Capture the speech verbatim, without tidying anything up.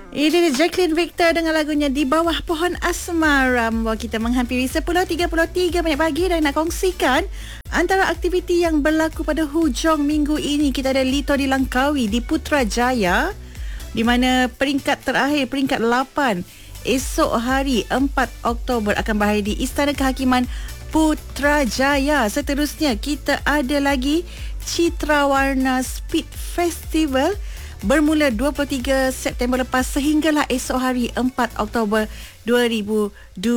Ini Jacqueline Victor dengan lagunya Di Bawah Pohon Asmara. Membawa kita menghampiri sepuluh tiga puluh tiga minit pagi dan nak kongsikan antara aktiviti yang berlaku pada hujung minggu ini. Kita ada Lito di Langkawi di Putrajaya, di mana peringkat terakhir, peringkat lapan, esok hari empat Oktober akan berhari di Istana Kehakiman Putrajaya. Seterusnya kita ada lagi Citra Warna Speed Festival bermula dua puluh tiga September lepas sehinggalah esok hari empat Oktober dua ribu dua puluh.